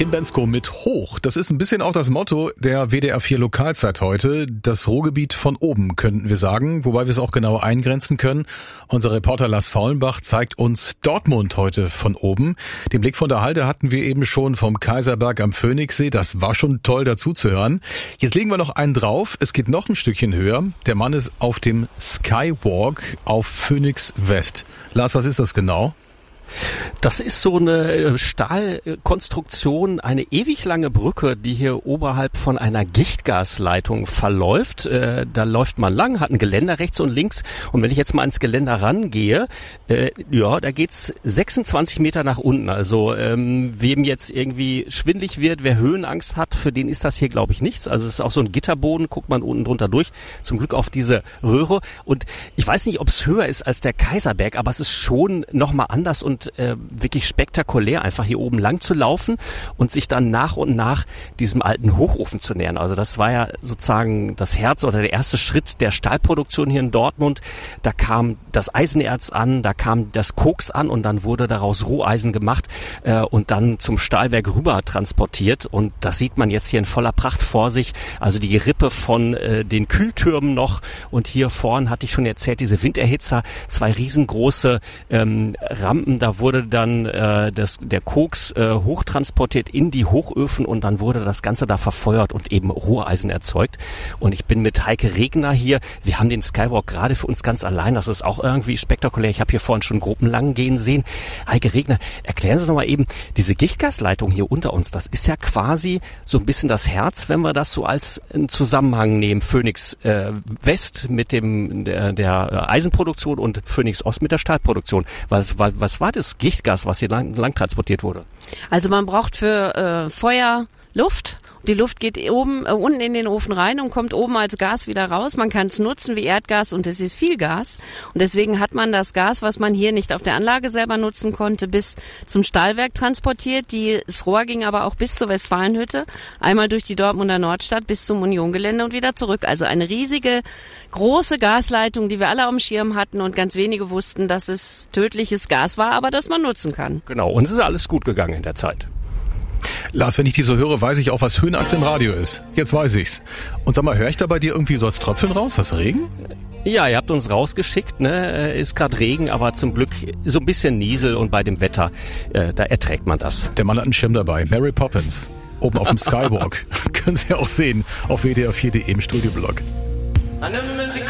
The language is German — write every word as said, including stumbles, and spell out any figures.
Tim Bensko mit Hoch. Das ist ein bisschen auch das Motto der W D R vier Lokalzeit heute. Das Ruhrgebiet von oben, könnten wir sagen, wobei wir es auch genau eingrenzen können. Unser Reporter Lars Faulenbach zeigt uns Dortmund heute von oben. Den Blick von der Halde hatten wir eben schon vom Kaiserberg am Phoenixsee. Das war schon toll dazu zu hören. Jetzt legen wir noch einen drauf. Es geht noch ein Stückchen höher. Der Mann ist auf dem Skywalk auf Phoenix West. Lars, was ist das genau? Das ist so eine Stahlkonstruktion, eine ewig lange Brücke, die hier oberhalb von einer Gichtgasleitung verläuft. Äh, da läuft man lang, hat ein Geländer rechts und links. Und wenn ich jetzt mal ans Geländer rangehe, äh, ja, da geht's sechsundzwanzig Meter nach unten. Also ähm, wem jetzt irgendwie schwindlig wird, wer Höhenangst hat, für den ist das hier, glaube ich, nichts. Also es ist auch so ein Gitterboden, guckt man unten drunter durch. Zum Glück auf diese Röhre. Und ich weiß nicht, ob es höher ist als der Kaiserberg, aber es ist schon nochmal anders und Äh, wirklich spektakulär, einfach hier oben lang zu laufen und sich dann nach und nach diesem alten Hochofen zu nähern. Also das war ja sozusagen das Herz oder der erste Schritt der Stahlproduktion hier in Dortmund. Da kam das Eisenerz an, da kam das Koks an und dann wurde daraus Roheisen gemacht äh, und dann zum Stahlwerk rüber transportiert. Und das sieht man jetzt hier in voller Pracht vor sich. Also die Gerippe von äh, den Kühltürmen noch und hier vorn hatte ich schon erzählt, diese Winderhitzer, zwei riesengroße ähm, Rampen, da wurde dann äh, das, der Koks äh, hochtransportiert in die Hochöfen und dann wurde das Ganze da verfeuert und eben Roheisen erzeugt. Und ich bin mit Heike Regner hier. Wir haben den Skywalk gerade für uns ganz allein. Das ist auch irgendwie spektakulär. Ich habe hier vorhin schon gruppenlang gehen sehen. Heike Regner, erklären Sie noch mal eben, diese Gichtgasleitung hier unter uns, das ist ja quasi so ein bisschen das Herz, wenn wir das so als einen Zusammenhang nehmen. Phoenix äh, West mit dem der, der Eisenproduktion und Phoenix Ost mit der Stahlproduktion. Was, was, was war das Gichtgas, was hier lang, lang transportiert wurde? Also man braucht für äh, Feuer Luft. Die Luft geht oben, äh, unten in den Ofen rein und kommt oben als Gas wieder raus. Man kann es nutzen wie Erdgas und es ist viel Gas. Und deswegen hat man das Gas, was man hier nicht auf der Anlage selber nutzen konnte, bis zum Stahlwerk transportiert. Die, das Rohr ging aber auch bis zur Westfalenhütte, einmal durch die Dortmunder Nordstadt bis zum Uniongelände und wieder zurück. Also eine riesige, große Gasleitung, die wir alle auf dem Schirm hatten und ganz wenige wussten, dass es tödliches Gas war, aber dass man nutzen kann. Genau, uns ist alles gut gegangen in der Zeit. Lars, wenn ich die so höre, weiß ich auch, was Höhenangst im Radio ist. Jetzt weiß ich's. Und sag mal, höre ich da bei dir irgendwie so als Tröpfeln raus? Hast du Regen? Ja, ihr habt uns rausgeschickt, ne? Ist gerade Regen, aber zum Glück so ein bisschen Niesel und bei dem Wetter, äh, da erträgt man das. Der Mann hat einen Schirm dabei. Mary Poppins. Oben auf dem Skywalk. Können Sie auch sehen auf w d r vier punkt d e im Studioblog.